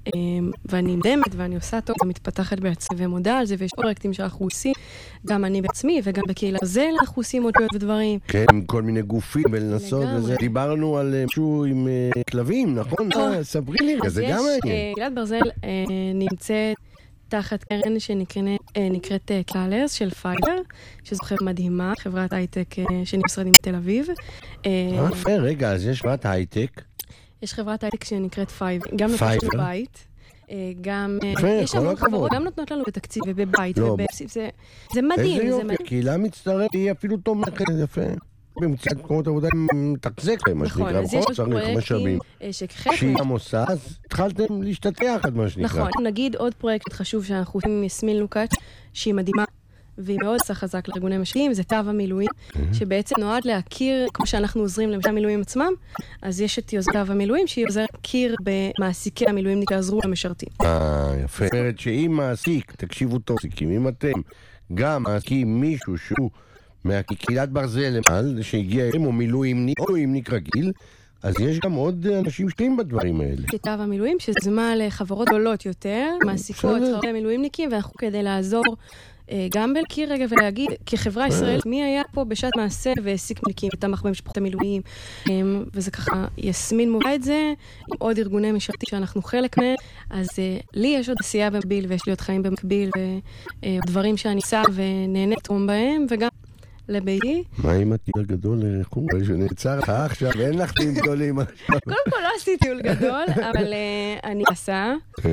ואני מדמת ואני עושה טוב, ומתפתחת בעצמי ומודה על זה, ויש פרויקטים שאנחנו עושים, גם אני בעצמי וגם בקהילה זה, אנחנו עושים עוד ודברים. כן, כל מיני גופים ולנסות וזה. דיברנו על משהו עם כלבים, נכון? ספרי לי, זה גם מעניין. קהילת ברזל נמצאת תחת קרן שנקראת קללרס של פייבר, שזו חברה מדהימה, חברת הייטק שנמשרדים בתל אביב. רגע, אז יש חברת הייטק. יש חברת הייטק שנקראת פייבר, גם נותנות לנו בית, גם יש המון חברות, גם נותנות לנו בתקציב ובבית, זה מדהים. איזה יופי, קהילה מצטרפת, היא אפילו תומכת, יפה. במציאת מקומות עבודה מתחזק להם, מה שנקרא, נכון, אז יש פרויקטים שהיא המוסד, אז התחלתם להשתתח עד מה שנקרא. נכון, נגיד עוד פרויקט חשוב שאנחנו עושים עם יסמין לוקאץ', שהיא מדהימה, והיא מאוד עושה חזק לארגוני משקיעים, זה תו המילואים, שבעצם נועד להכיר, כמו שאנחנו עוזרים למשל המילואים עצמם, אז יש את יוזמת תו המילואים, שהיא עוזרת להכיר במעסיקי המילואים, תעזרו למשרתים. יפה. זאת אומרת שאם מעסיק, תקשיבו טוב, אם אתם גם מעסיקים מישהו שהוא מהקהילת ברזל, שהגיע אליהם, או מילואימניק רגיל, אז יש גם עוד אנשים שתיים בדברים האלה. תו המילואים, שזה זמן לחברות גדולות יותר, מעסיקות הרבה מילואימניקים, ואנחנו כדי לעזור גם בלכיר רגע ולהגיד, כחברה ישראלית, מי היה פה בשעת מעשה והעסיק מילואימניקים, ותמך במשפחות המילואים, וזה ככה, יסמין מובילה את זה, עם עוד ארגוני משרתים שאנחנו חלק מהם, אז לי יש עוד עשייה במקביל, ויש לי עוד חיים במקביל, ודברים שאני עושה ונהנית לתרום בהם, וגם לביתי. מה אם הטיול גדול לחום? שנעצר לך עכשיו, אין לך טיול גדולים. קודם כל לא עשיתי טיול גדול, אבל אני עושה.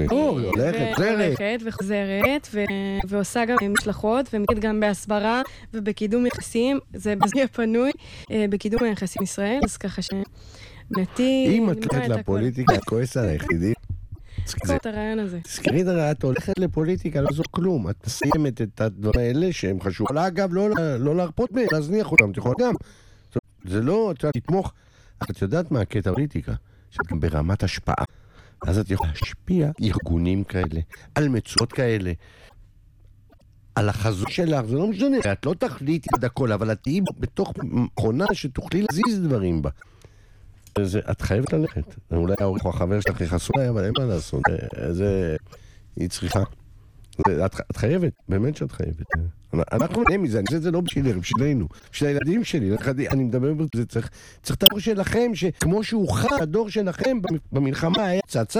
הולכת וחוזרת, ועושה גם משלחות, ומתקד גם בהסברה, ובקידום יחסים, זה בזמן הפנוי, בקידום היחסים ישראל, אז ככה שבנתי... אם את הולכת לפוליטיקה, כועס על היחידים. תזכרי את הרעיון הזה. תזכרי את הרעיון, את הולכת לפוליטיקה, לא זו כלום. את מסיימת את הדברים האלה שהם חשובים. אגב, לא להרפות מהם, להזניח אותם, את יכולה גם. זה לא, את יודעת, לתמוך. את יודעת מה הקטע פוליטיקה? שאת גם ברמת השפעה. אז את יכולה להשפיע ארגונים כאלה, על מצוות כאלה, על החזון שלך, זה לא משנה. את לא תחליטי עד הכל, אבל את תהיי בתוך מכונה שתוכלי להזיז דברים בה. את חייבת ללכת. אולי העורך או החבר שלך יחסו עליי, אבל אין מה לעשות. היא צריכה. את חייבת, באמת שאת חייבת. אנחנו נהיים מזה, אני חושב שזה לא בשבילנו, בשביל הילדים שלי. אני מדבר בזה, צריך את הדור שלכם, שכמו שהוכח הדור שלכם במלחמה היה צצה,